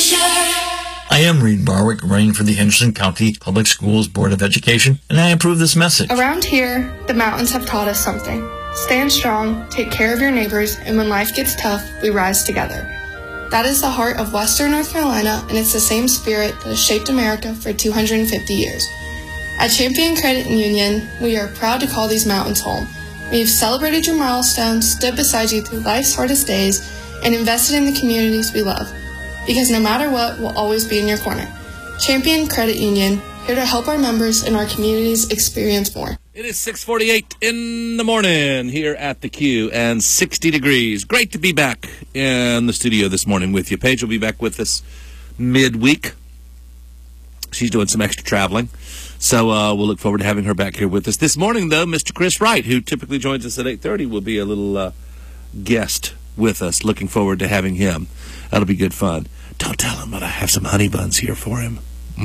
I am Reed Barwick, running for the Henderson County Public Schools Board of Education, and I approve this message. Around here, the mountains have taught us something. Stand strong, take care of your neighbors, and when life gets tough, we rise together. That is the heart of Western North Carolina, and it's the same spirit that has shaped America for 250 years. At Champion Credit Union, we are proud to call these mountains home. We have celebrated your milestones, stood beside you through life's hardest days, and invested in the communities we love. Because no matter what, we'll always be in your corner. Champion Credit Union, here to help our members and our communities experience more. It is 6:48 in the morning here at the Q and 60 degrees. Great to be back in the studio this morning with you. Paige will be back with us midweek. She's doing some extra traveling. So we'll look forward to having her back here with us. This morning, though, Mr. Chris Wright, who typically joins us at 8:30, will be a little guest with us. Looking forward to having him. That'll be good fun. Don't tell him, but I have some honey buns here for him.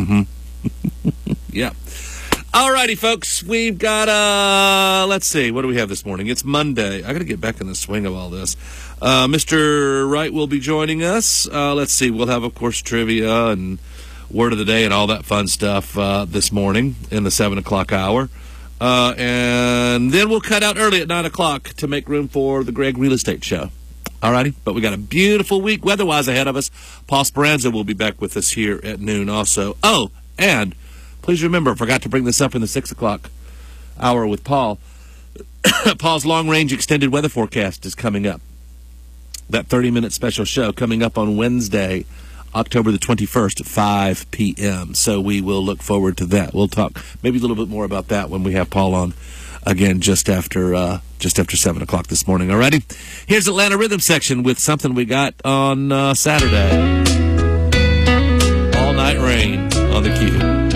Yeah. All righty, folks. We've got, let's see. What do we have this morning? It's Monday. I got to get back in the swing of all this. Mr. Wright will be joining us. Let's see. We'll have, of course, trivia and word of the day and all that fun stuff this morning in the 7 o'clock hour. And then we'll cut out early at 9 o'clock to make room for the Greg Real Estate Show. All righty, but we got a beautiful week weather-wise ahead of us. Paul Speranza will be back with us here at noon also. Oh, and please remember, I forgot to bring this up in the 6 o'clock hour with Paul. Paul's long-range extended weather forecast is coming up. That 30-minute special show coming up on Wednesday, October the 21st at 5 p.m. So we will look forward to that. We'll talk maybe a little bit more about that when we have Paul on again just after 7 o'clock this morning. Alrighty, here's Atlanta Rhythm Section with something we got on Saturday. All Night Rain on the Q.